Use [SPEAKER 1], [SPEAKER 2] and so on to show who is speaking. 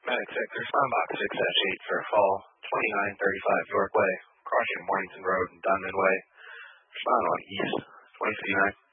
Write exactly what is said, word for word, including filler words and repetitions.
[SPEAKER 1] Medic six, respond box six eight for a fall, twenty-nine thirty-five York Way, crossing Mornington Road and Dunman Way. Respond on East, twenty fifty-nine.